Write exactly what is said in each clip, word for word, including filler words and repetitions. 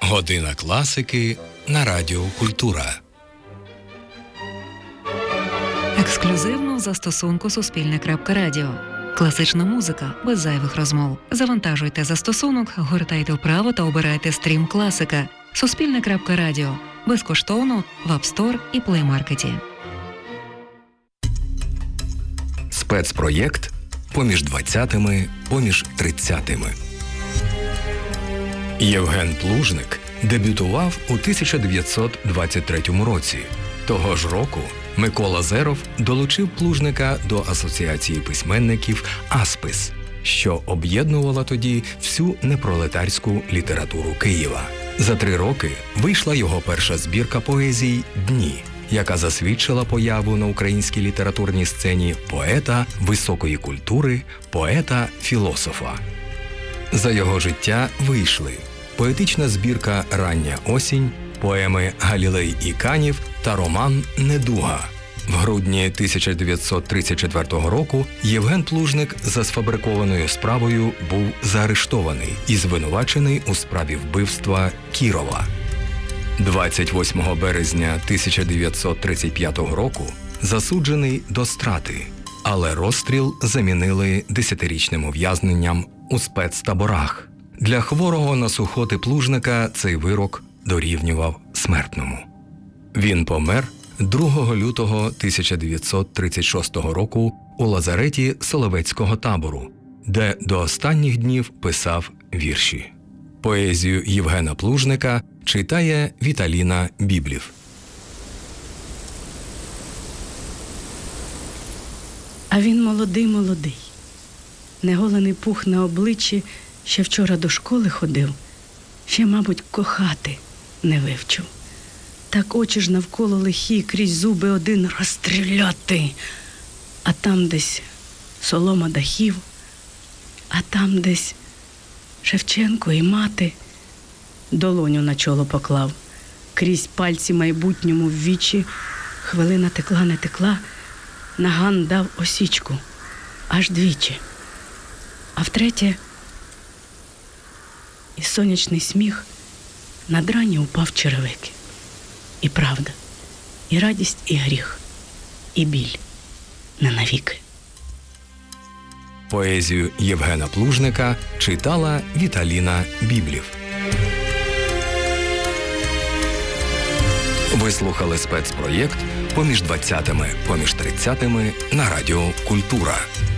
Година класики на Радіо Культура. Ексклюзивно в застосунку Суспільне.Радіо. Класична музика без зайвих розмов. Завантажуйте застосунок, гортайте вправо та обирайте стрім класика. Суспільне.Радіо. Безкоштовно в App Store і Play Market. Спецпроєкт «Поміж двадцятими, поміж тридцятими». Євген Плужник дебютував у тисяча дев'ятсот двадцять третьому році. Того ж року Микола Зеров долучив Плужника до Асоціації письменників «Аспис», що об'єднувала тоді всю непролетарську літературу Києва. За три роки вийшла його перша збірка поезій «Дні», яка засвідчила появу на українській літературній сцені поета високої культури, поета-філософа. За його життя вийшли поетична збірка «Рання осінь», поеми «Галілей і Канів» та роман «Недуга». В грудні тисяча дев'ятсот тридцять четвертого року Євген Плужник за сфабрикованою справою був заарештований і звинувачений у справі вбивства Кірова. двадцять восьмого березня тисяча дев'ятсот тридцять п'ятого року засуджений до страти, але розстріл замінили десятирічним ув'язненням у спецтаборах. Для хворого на сухоти Плужника цей вирок дорівнював смертному. Він помер другого лютого тисяча дев'ятсот тридцять шостого року у лазареті Соловецького табору, де до останніх днів писав вірші. Поезію Євгена Плужника читає Віталіна Біблів. А він молодий-молодий. Неголений пух на обличчі, ще вчора до школи ходив, ще, мабуть, кохати не вивчив. Так очі ж навколо лихі, крізь зуби один розстріляти. А там десь солома дахів, а там десь Шевченко і мати. Долоню на чоло поклав, крізь пальці майбутньому в вічі. Хвилина текла, не текла, наган дав осічку, аж двічі. А втретє і сонячний сміх на драні упав черевики. І правда, і радість, і гріх, і біль не навіки. Поезію Євгена Плужника читала Віталіна Біблів. Ви слухали спецпроєкт «Поміж двадцятими, поміж тридцятими» на Радіо Культура.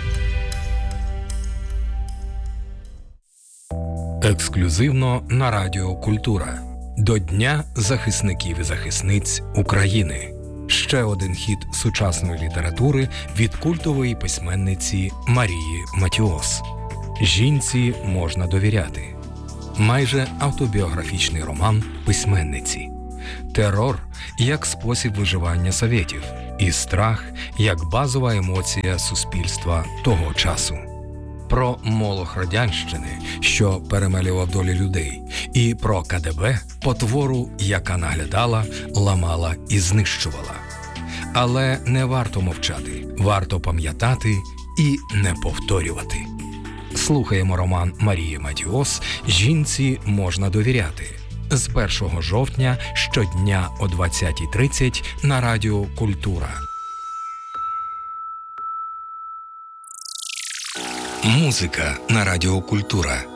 Ексклюзивно на Радіо Культура. До Дня захисників і захисниць України. Ще один хіт сучасної літератури від культової письменниці Марії Матіос. «Жінці можна довіряти». Майже автобіографічний роман письменниці. Терор як спосіб виживання совєтів і страх як базова емоція суспільства того часу. Про молох радянщини, що перемелював долі людей, і про ка де бе, потвору, яка наглядала, ламала і знищувала. Але не варто мовчати, варто пам'ятати і не повторювати. Слухаємо роман Марії Матіос «Жінці можна довіряти» з першого жовтня щодня о двадцятій тридцять на Радіо Культура. Музика на Радіо Культура.